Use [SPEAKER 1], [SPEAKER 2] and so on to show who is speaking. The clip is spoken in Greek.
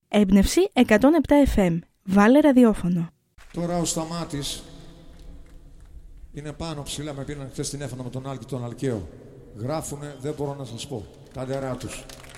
[SPEAKER 1] Έμπνευση 107 FM. Βάλε ραδιόφωνο.
[SPEAKER 2] Τώρα ο Σταμάτης είναι πάνω ψηλά, με πήραν χθες την έφανα με τον Άλκη τον Αλκαίο. Γράφουνε, δεν μπορώ να σας πω. Τα ντερά τους.